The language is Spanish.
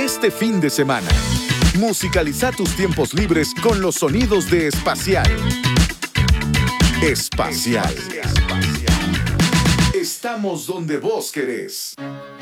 este fin de semana. Musicaliza tus tiempos libres con los sonidos de Espacial. Espacial. Estamos donde vos querés.